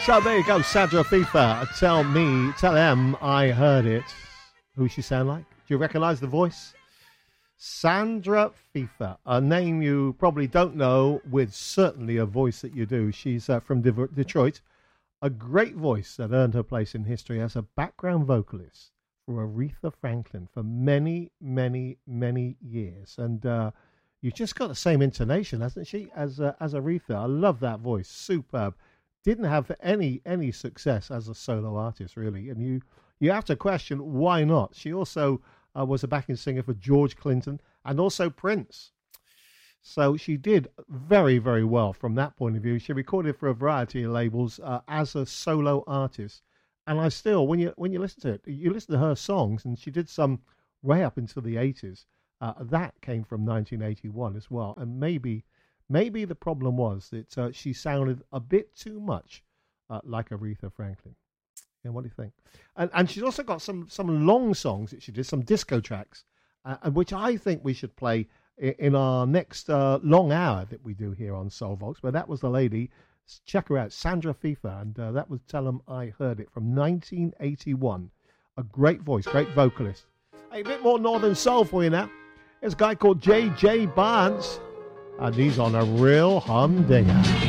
So there you go, Sandra FIFA. Tell them I heard it. Who she sound like? Do you recognize the voice? Sandra FIFA, a name you probably don't know, with certainly a voice that you do. She's from Detroit. A great voice that earned her place in history as a background vocalist for Aretha Franklin for many, many, many years. And you've just got the same intonation, hasn't she, as Aretha? I love that voice. Superb. Didn't have any success as a solo artist, really. And you have to question why not. She also was a backing singer for George Clinton and also Prince. So she did very, very well from that point of view. She recorded for a variety of labels as a solo artist. And I still, when you listen to it, you listen to her songs, and she did some way up into the 80s. That came from 1981 as well. And maybe the problem was that she sounded a bit too much like Aretha Franklin. Yeah, what do you think? And she's also got some long songs that she did, some disco tracks, which I think we should play in our next long hour that we do here on Soulvox. But that was the lady. Check her out, Sandra FIFA, and that was Tell 'Em I Heard It from 1981. A great voice, great vocalist. Hey, a bit more Northern Soul for you now. There's a guy called J.J. Barnes, and he's on a real humdinger.